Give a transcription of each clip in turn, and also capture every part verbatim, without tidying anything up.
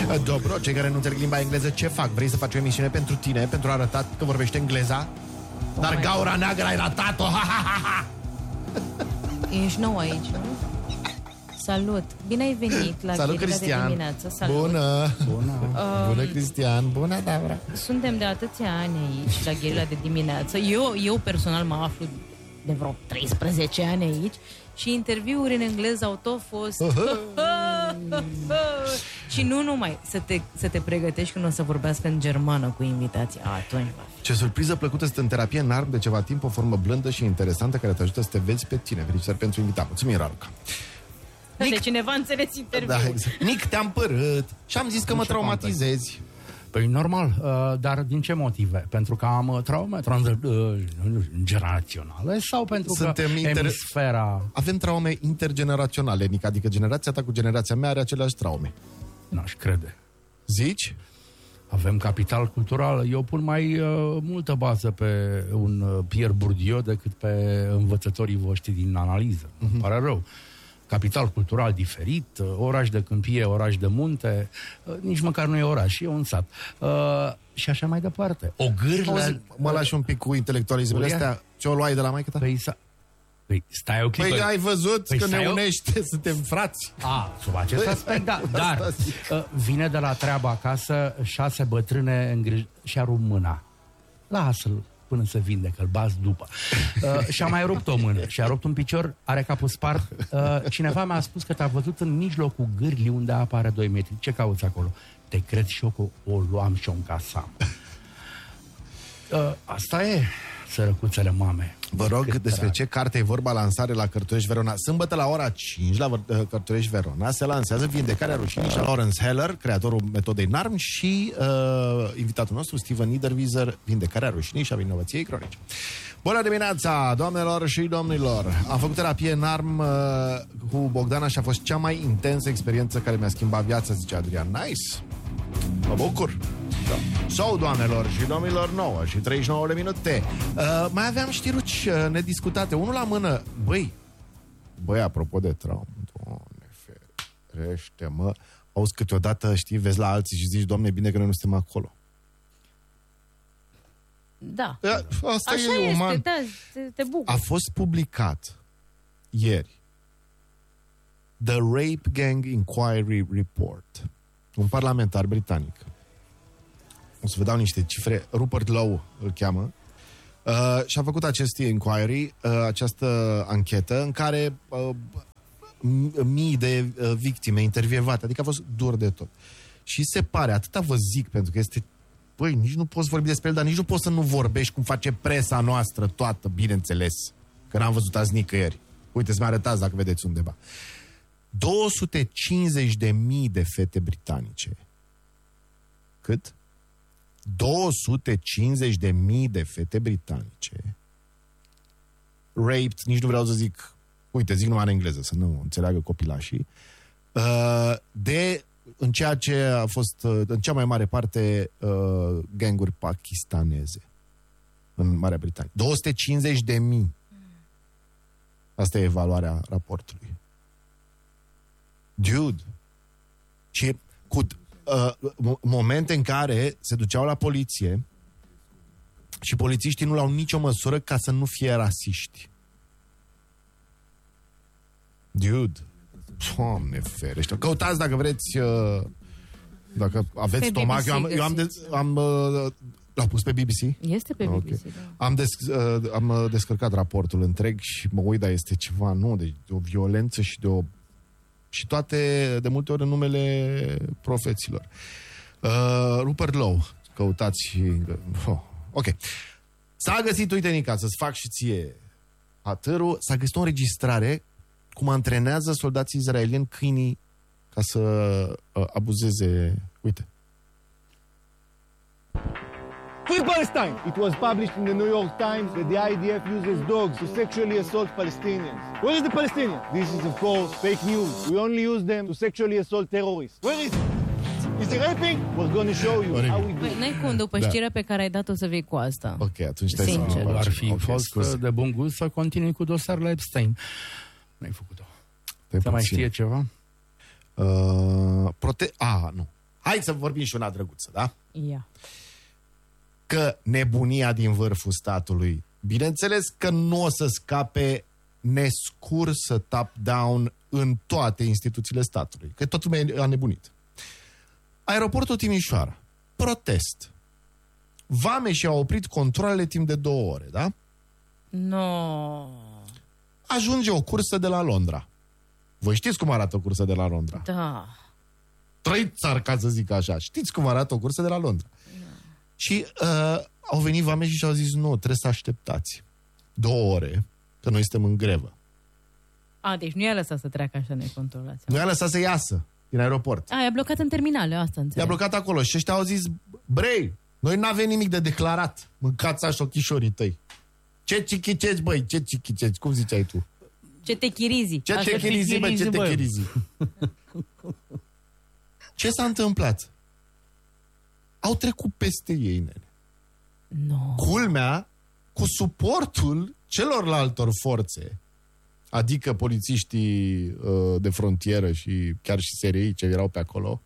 Dobro, cei care nu înțeleg limba engleză, ce fac? Vrei să faci o emisiune pentru tine, pentru a arăta că vorbește engleza? Oh, dar gaura neagră ai ratat-o! Ești nou aici, nu? Salut! Bine ai venit la Salut, Gherirea Cristian. de dimineață. Salut! Bună! Bună, Um, Bună Cristian! Bună, Daura! Suntem de atâția ani aici, la Gherirea de dimineață. Eu, eu personal mă aflu de vreo treisprezece ani aici și interviuri în engleză au tot fost... și nu numai, să te, să te pregătești când o să vorbească în germană cu invitații. Atunci va fi. Ce surpriză plăcută, sunt în terapie în Narm de ceva timp, o formă blândă și interesantă care te ajută să te vezi pe tine. Felicitări pentru invitat. Mulțumim, Raluca. Nic... De cineva înțeles interviul. Da, exact. Nic, te-am părât și am zis că mă traumatizezi. Păi normal, uh, dar din ce motive? Pentru că am uh, traume transgeneraționale uh, sau pentru Suntem că inter... emisfera... Avem traume intergeneraționale, Nic, adică generația ta cu generația mea are aceleași traume. N-aș crede. Zici? Avem capital cultural. Eu pun mai uh, multă bază pe un uh, Pierre Bourdieu decât pe învățătorii voștri din analiză. Mm-hmm. Îmi pare rău. Capital cultural diferit, oraș de câmpie, oraș de munte, nici măcar nu e oraș, e un sat. Uh, și așa mai departe. O gârlă... Auzi, mă lași un pic cu intelectualismele astea. Ce o luai de la maică ta? Păi, sa... păi stai o clipă. Păi ai văzut păi că ne o... unește, suntem frați. A, sub acest aspect, da. Dar uh, vine de la treaba acasă, șase bătrâne îngrij... și-a rupt mâna. Lasă-l până să vindecă, îl bați după. Uh, și-a mai rupt o mână, și-a rupt un picior, are capul spart. Uh, cineva mi-a spus că te-a văzut în mijlocul gârlii unde apare doi metri. Ce cauți acolo? Te cred și eu că o luam și o încasam. Uh, asta e, sărăcuțele mame. Vă rog, Cât despre drag. ce carte e vorba? Lansare la Cărturești Verona. Sâmbătă la ora cinci la Cărturești Verona se lansează Vindecarea Rușinii și Lawrence Heller, creatorul metodei Narm, și uh, invitatul nostru, Steven Niederwieser, Vindecarea Rușinii și a Vinovăției Cronice. Bună dimineața, doamnelor și domnilor! Am făcut terapie Narm uh, cu Bogdana și a fost cea mai intensă experiență care mi-a schimbat viața, zice Adrian. Nice! Mă bucur! Da. Sau, doamnelor și domnilor, nouă și treizeci și nouă de minute. Uh, mai aveam știruci uh, nediscutate. Unul la mână. Băi, băi, apropo de traumă, Doamne ferește-mă. Auzi, câteodată, știi, vezi la alții și zici, Doamne, bine că noi nu suntem acolo. Da. Uh, asta Așa e este, uman. da, te, te bucur. A fost publicat ieri The Rape Gang Inquiry Report. Un parlamentar britanic. O să vă dau niște cifre. Rupert Lowe îl cheamă. Uh, și a făcut acest inquiry, uh, această anchetă, în care uh, mii de uh, victime intervievate. Adică a fost dur de tot. Și se pare, atâta vă zic, pentru că este... Băi, nici nu poți vorbi despre el, dar nici nu poți să nu vorbești cum face presa noastră toată, bineînțeles. Că n-am văzut azi nicăieri. Uite, să-mi arătați dacă vedeți undeva. două sute cincizeci de mii de fete britanice. Cât? două sute cincizeci de mii de fete britanice raped, nici nu vreau să zic, uite, zic numai în engleză, să nu înțeleagă copilașii, de, în ceea ce a fost, în cea mai mare parte, ganguri pakistaneze în Marea Britanie. două sute cincizeci de mii. Asta e evaluarea raportului. Dude. Și cu uh, momente în care se duceau la poliție și polițiștii nu luau nicio măsură ca să nu fie rasiști. Dude. Doamne ferește. Căutați dacă vreți, uh, dacă aveți Pe stomac. B B C Eu am, eu am, de, am uh, l-au pus pe B B C? Este pe B B C, okay. da. Am, des, uh, am uh, descărcat raportul întreg și mă uit, dar este ceva, nu, de, de o violență și de o... și toate, de multe ori, în numele profeților. Uh, Rupert Lowe, căutați și... Oh, ok. S-a găsit, uite, Nica, să-ți fac și ție atârul, s-a găsit o înregistrare cum antrenează soldații izraelieni câinii ca să uh, abuzeze... Uite. Free Palestine! It was published in the New York Times that the I D F uses dogs to sexually assault Palestinians. Where is the Palestinian? This is, of course, fake news. We only use them to sexually assault terrorists. Where is it? Is he raping? We're going to show you how we do. Păi, n-ai cum, după Da. știrea pe care ai dat-o să vii cu asta. Ok, atunci stai Sincer. să... Ar fi okay, fost scuze. de bun gust să continui cu dosarul Epstein. Nu-ai făcut-o. Stai Să mai puțin. știe ceva? Uh, prote... A, nu. Hai să vorbim și una drăguță, da? Ia. Că nebunia din vârful statului, bineînțeles că nu o să scape nescursă top-down în toate instituțiile statului, că toată lumea a nebunit. Aeroportul Timișoara, protest. Vameșii au oprit controalele timp de două ore, da? No. Ajunge o cursă de la Londra. Voi știți cum arată o cursă de la Londra? Da. Trei țari, ca să zic așa. Știți cum arată o cursă de la Londra? Da. Și uh, au venit vameșii și au zis, nu, trebuie să așteptați două ore, că noi suntem în grevă. A, deci nu i-a lăsat să treacă așa necontrolați. Nu i-a lăsat să iasă din aeroport. A, i-a blocat în terminale, asta înțeleg. I-a blocat acolo și ăștia au zis, brei, noi n-avem nimic de declarat. Mâncați așa ochișorii tăi. Ce cichiceci, băi, ce cichiceci, cum ziceai tu? Ce te chirizi. Ce te chirizi, bă, ce te chirizi. Ce s-a întâmplat? Au trecut peste ei, nene. No. Culmea, cu suportul celorlaltor forțe, adică polițiștii uh, de frontieră și chiar și S R I ce erau pe acolo,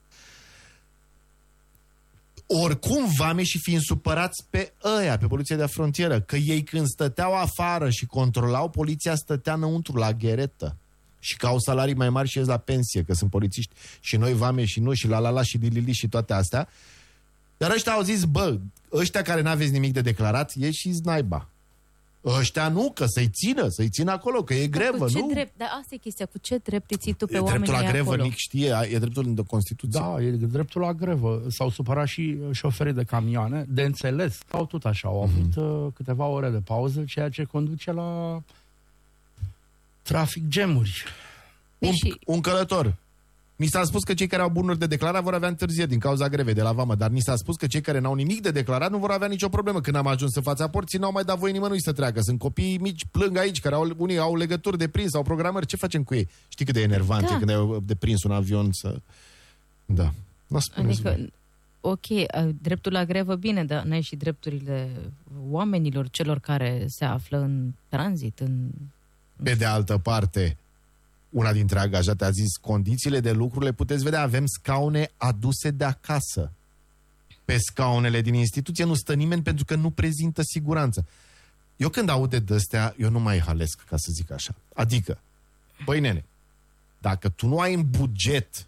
oricum vameșii fiind supărați pe ăia, pe poliția de frontieră, că ei când stăteau afară și controlau, poliția stătea înăuntru la gheretă. Și că au salarii mai mari și ies la pensie, că sunt polițiști. Și noi vame și nu, și la la la și dilili și toate astea. Dar ăștia au zis, bă, ăștia care n-aveți nimic de declarat, ieșiți naiba. Ăștia nu, că să-i țină, să-i țină acolo, că e grevă, cu ce nu? Drept, dar asta e chestia, cu ce drept îi ții tu pe E oamenii dreptul la grevă, acolo? Nic știe, e dreptul în Constituție. Da, e dreptul la grevă. S-au supărat și șoferii de camioane, de înțeles. Au tot așa, au avut mm-hmm. câteva ore de pauză, ceea ce conduce la trafic gemuri. Un, Deși... un călător. Mi s-a spus că cei care au bunuri de declarat vor avea întârzieri din cauza grevei de la vamă, dar mi s-a spus că cei care n-au nimic de declarat nu vor avea nicio problemă. Când am ajuns în fața porții, n-au mai dat voie nimănui să treacă. Sunt copii mici, plâng aici, care au, unii au legături de prins, au programări. Ce facem cu ei? Știi cât de enervant Da. e când ai de prins un avion să... Da. Adică, ok, dreptul la grevă, bine, dar n-ai și drepturile oamenilor, celor care se află în tranzit, în... Pe de altă parte, una dintre angajate a zis, condițiile de lucru le puteți vedea, avem scaune aduse de acasă. Pe scaunele din instituție nu stă nimeni pentru că nu prezintă siguranță. Eu când aud de astea, eu nu mai halesc, ca să zic așa. Adică, băi nene, dacă tu nu ai în buget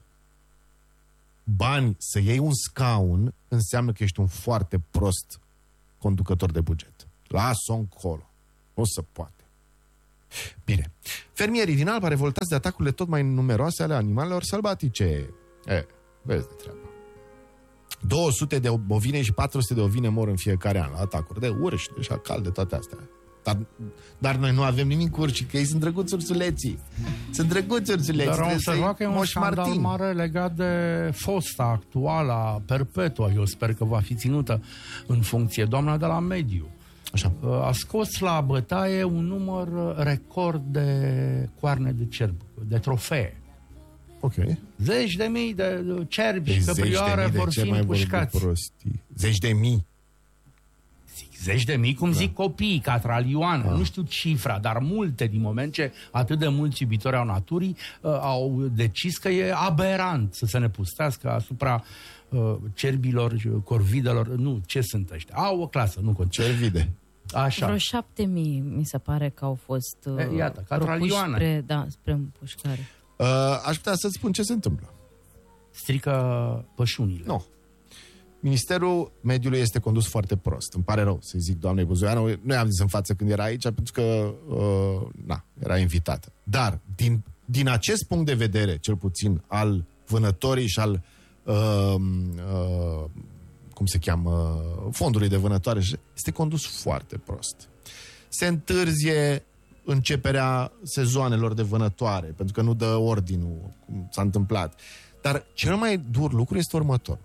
bani să iei un scaun, înseamnă că ești un foarte prost conducător de buget. Lasă-o încolo. Nu se poate. Bine. Fermierii din Alba revoltați de atacurile tot mai numeroase ale animalelor sălbatice. E, vezi de treabă. două sute de bovine și patru sute de ovine mor în fiecare an la atacuri de urși, de șacal, de toate astea. Dar, dar noi nu avem nimic cu urși, că ei sunt drăguți ursuleții. Sunt drăguți ursuleții. Dar am observat că e un scandal mare legat de fosta, actuala, perpetua. Eu sper că va fi ținută în funcție. Doamna de la mediu Așa. a scos la bătaie un număr record de coarne de cerb, de trofee. Ok. Zeci de mii de cerbi Păi și căprioare vor fi împușcați. Zeci de mii. Zic, zeci de mii, cum da. zic copiii, catralioane. Ah. Nu știu cifra, dar multe, din moment ce atât de mulți iubitori au naturii, uh, au decis că e aberant să se ne pustească asupra uh, cerbilor, corvidelor. Nu, ce sunt ăștia? Au o clasă, nu contează. Cervide. Așa. Vreo șapte mii, mi se pare că au fost uh, e, iată, catralioane. spre, da, spre împușcare. Uh, aș putea să-ți spun ce se întâmplă. Strică pășunile. Nu. Ministerul Mediului este condus foarte prost. Îmi pare rău să-i zic doamnei Buzoianu. Nu i-am zis în față când era aici, pentru că uh, na, era invitată. Dar, din, din acest punct de vedere, cel puțin al vânătorii și al uh, uh, cum se cheamă, fondului de vânătoare, este condus foarte prost. Se întârzie începerea sezoanelor de vânătoare, pentru că nu dă ordinul, cum s-a întâmplat. Dar cel mai dur lucru este următor.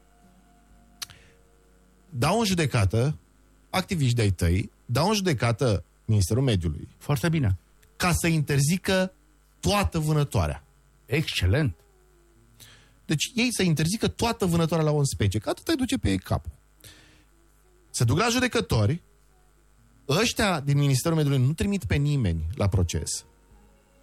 Dau în judecată activiști de-ai tăi, dau în judecată Ministerul Mediului. Foarte bine. Ca să interzică toată vânătoarea. Excelent. Deci ei să interzică toată vânătoarea la o specie, că atât îi duce pe ei capul. Se duc la judecători, ăștia din Ministerul Mediului nu trimit pe nimeni la proces.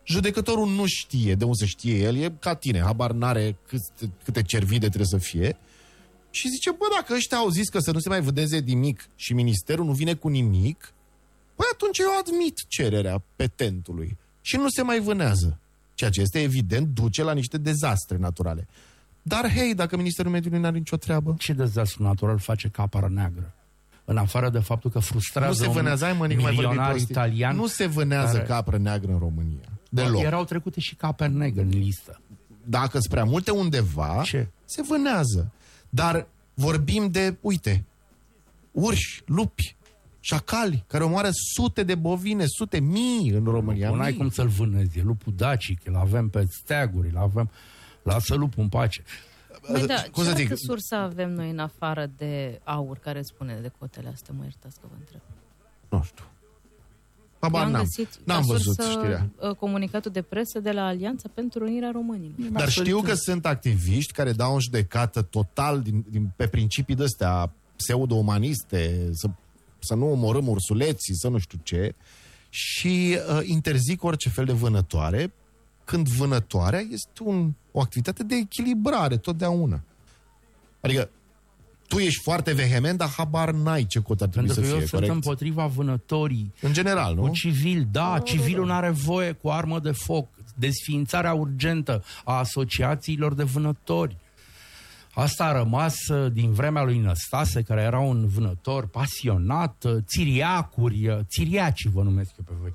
Judecătorul nu știe de unde să știe el, e ca tine, habar n-are câte, câte cervide trebuie să fie. Și zice, bă, dacă ăștia au zis că să nu se mai vâneze nimic și ministerul nu vine cu nimic, păi atunci eu admit cererea petentului și nu se mai vânează. Ceea ce este evident duce la niște dezastre naturale. Dar, hei, dacă Ministerul Mediului n-are nicio treabă... Ce dezastru natural face Capra Neagră? În afară de faptul că frustrează nu se vânează, un mă, milionar italian... Nu se vânează care... capră neagră în România. Deloc. Erau trecute și capre negre în listă. Dacă sunt prea multe undeva, Ce? se vânează. Dar vorbim de, uite, urși, lupi, șacali, care omoară sute de bovine, sute, mii în România. Nu ai cum să-l vânezi. E lupul dacic, îl avem pe steaguri, îl avem... Lasă lupul în pace. Măi, da, cum ce să altă zic? sursă avem noi în afară de aur care spune de cotele astea? Mă iertați că vă întreb. Nu știu. Habar Eu am n-am. găsit N-am ca văzut sursă, știrea. uh, comunicatul de presă de la Alianța pentru Unirea Românilor. Dar știu că sunt activiști care dau în judecată total din, din, pe principii de-astea pseudo-umaniste, să, să nu omorâm ursuleții, să nu știu ce, și uh, interzic orice fel de vânătoare, când vânătoarea este un, o activitate de echilibrare totdeauna. Adică tu ești foarte vehement, dar habar n-ai ce cot ar trebui Pentru să că fie, eu sunt corect? împotriva vânătorii. În general, nu? Cu civil, da, civilul nu are voie cu armă de foc. Desființarea urgentă a asociațiilor de vânători. Asta a rămas din vremea lui Năstase, care era un vânător pasionat, țiriacuri, țiriaci vă numesc eu pe voi.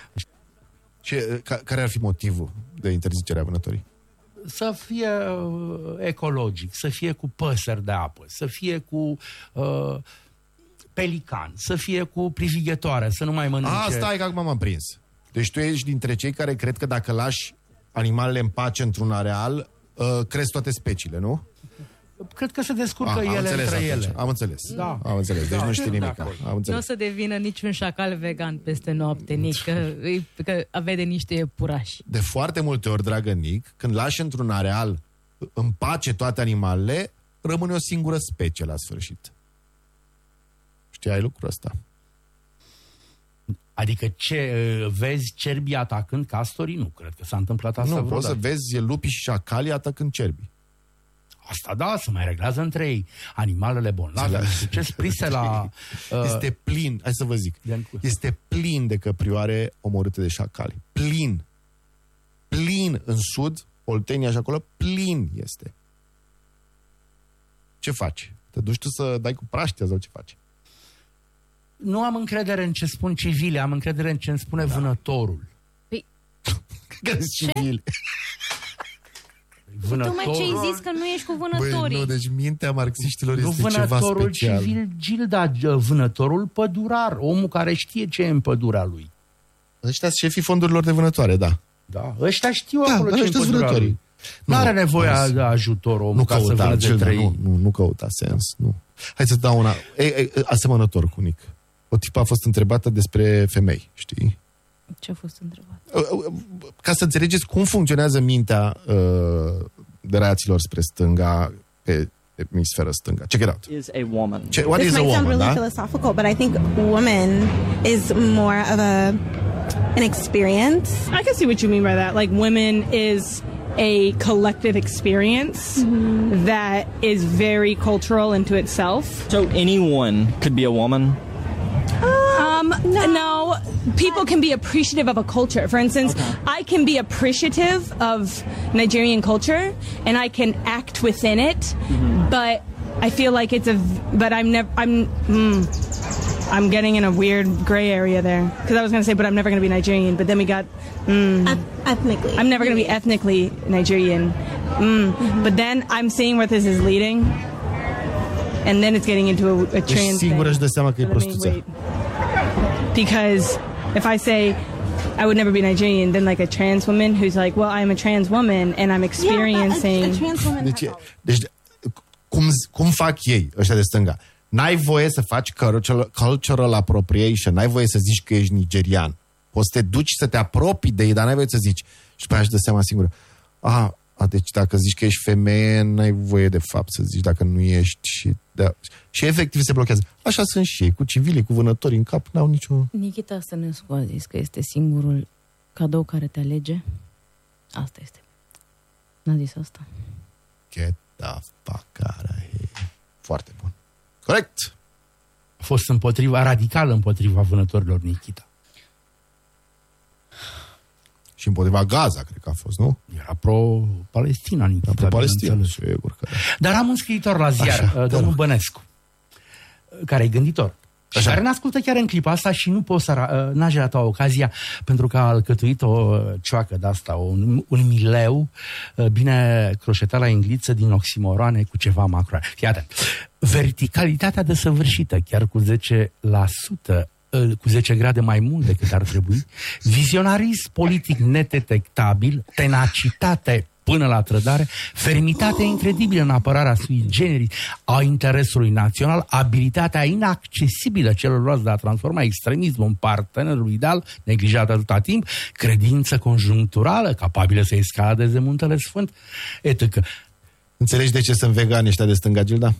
Ce, ca, care ar fi motivul de interzicerea vânătorii? Să fie uh, ecologic, să fie cu păsări de apă, să fie cu uh, pelican, să fie cu privighetoare, să nu mai mănânce... A, stai că acum m-am prins. Deci tu ești dintre cei care cred că dacă lași animalele în pace într-un areal, uh, crezi toate speciile, nu? Cred că se descurcă Ah, ele înțeles între atunci. ele. Am înțeles. Da. Am înțeles. Deci Da, nu știi sunt nimic. de acord. Am Nu o înțeles. să devină niciun șacal vegan peste noapte, nici că, că vede niște iepurași. De foarte multe ori, dragă Nic, când lași într-un areal în pace toate animalele, rămâne o singură specie la sfârșit. Știai lucrul ăsta? Adică ce, vezi cerbii atacând castorii? Nu, cred că s-a întâmplat asta Nu, poți să vreodată. vezi lupii și șacalii atacând cerbii. Asta da, se mai reglează între ei. Animalele bolnave, La- nu știu ce, sprise la... Uh, Este plin, hai să vă zic, de- este plin de căprioare omorâte de șacali. Plin. Plin în sud, Oltenia și acolo, plin este. Ce faci? Te duci tu să dai cu praștea sau ce faci? Nu am încredere în ce spun civile, am încredere în ce îmi spune da. vânătorul. Că sunt civili. Tocmai ce ai zis că nu ești cu Băi, vânătorii. nu, deci mintea marxiștilor Nu este ceva vânătorul special. civil Gilda, vânătorul pădurar, omul care știe ce e în pădurea lui. Ăștia sunt șefii fondurilor de vânătoare, da. Da, ăștia știu Da, acolo ce e în ăștia sunt pădurea vânătorii. lui. N-are Nu, nevoie auzi. de ajutor omul Nu ca să căuta, vâneze Gilda, trei. nu, nu, nu căuta sens, nu. Hai să dau una, e, e, asemănător cu Nic. O tipă a fost întrebată despre femei, știi? Ce a fost întrebat? Ca să înțelegeți cum funcționează mintea uh, deraților spre stânga, pe emisfera stânga. Check it out. Is a woman. Ce, what This is a might sound woman, really da? philosophical, but I think woman is more of a an experience. I can see what you mean by that. Like, women is a collective experience that is very cultural into itself. So anyone could be a woman? Um, no. People can be appreciative of a culture. For instance, I can be appreciative of Nigerian culture and I can act within it, but I feel like it's a. But I'm never. I'm. Mm, I'm getting in a weird gray area there because I was going to say, but I'm never going to be Nigerian. But then we got. Mm, Eth- ethnically. I'm never going to be ethnically Nigerian. Mm. But then I'm seeing where this is leading, and then it's getting into a, a Deci trans singură thing. își dă seama că e Let me prostuță. wait. Because if I say I would never be Nigerian, then like a trans woman who's like, well, I'm a trans woman and I'm experiencing. Yeah, a, a trans woman. Deci, has all- deci cum, cum fac ei, ăștia de stânga? N-ai voie să faci cultural, cultural appropriation, n-ai voie să zici că ești nigerian. Poți să te duci să te apropii de ei, dar n-ai voie să zici. Și pe aia își dă seama singură. A, a, deci dacă zici că ești femeie, n-ai voie de fapt să zici dacă nu ești. Și, da, și efectiv se blochează. Așa sunt și ei, cu civilii, cu vânătorii în cap, n-au nicio... Nikita Stănescu a zis că este singurul cadou care te alege. Asta este. N-a zis asta. Get the fuck out of here. Foarte bun. Corect. A fost împotriva, radical împotriva vânătorilor Nikita. Și împotriva Gaza, cred că a fost, nu? Era pro-Palestina, Nikita. Pro-Palestina, sigur că da. Dar am un scriitor la ziar, Așa, domnul Bănescu, care e gânditor. Așa. Și care ne ascultă chiar în clipa asta și nu pot să ra- n-aș rata ocazia, pentru că a alcătuit o cioacă de-asta, un, un mileu bine croșetat la ingliță din oximoroane cu ceva macroane. Fii atent. Verticalitatea desăvârșită, chiar cu zece la sută, cu zece grade mai mult decât ar trebui, vizionarism politic nedetectabil, tenacitate până la trădare, fermitate incredibilă în apărarea sui generis a interesului național, abilitatea inaccesibilă celorlalți de a transforma extremismul în partenerul ideal, neglijat atâta timp, credință conjuncturală, capabilă să escaladeze muntele sfânt, et cetera. Înțelegi de ce sunt vegani ăștia de stânga, Gilda?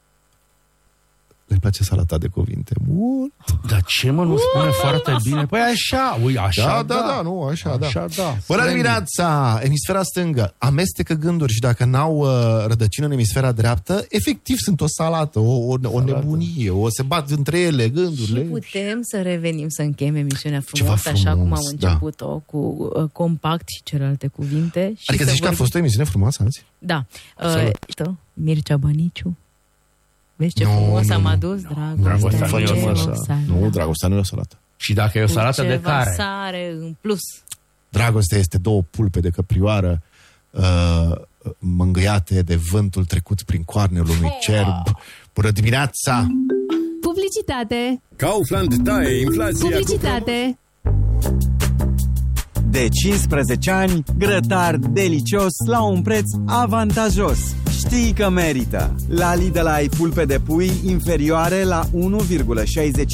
Le place salata de cuvinte. Mult. Dar ce mă, nu spune foarte bine? Păi așa, ui, așa, Da, da, da, da, nu, așa, da. așa, da. Bună dimineața! Emisfera stângă amestecă gânduri și dacă n-au uh, rădăcină în emisfera dreaptă, efectiv sunt o salată, o, o, o nebunie, o se bat între ele gândurile. Și putem să revenim să încheiem emisiunea frumos, frumos, așa cum am da. început-o, cu uh, compact și celelalte cuvinte. Și Adică să zici că a vorbim- fost o emisiune frumoasă azi? Da. Absolut. Uh, Mircea Baniciu. Vezi ce Nu, frumos nu, am nu. adus, Dragostea dragostea. nu e o e salată. o salată. Nu, dragostea nu e o salată. Și dacă e o Cu salată de ceva care? sare în plus. Dragostea este două pulpe de căprioară uh, mângâiate de vântul trecut prin coarnele unui cerb. Bună dimineața! Publicitate! Kaufland taie inflația Publicitate! De cincisprezece ani, grătar delicios la un preț avantajos. Știi că merită! La Lidl ai pulpe de pui inferioare la unu virgulă șaizeci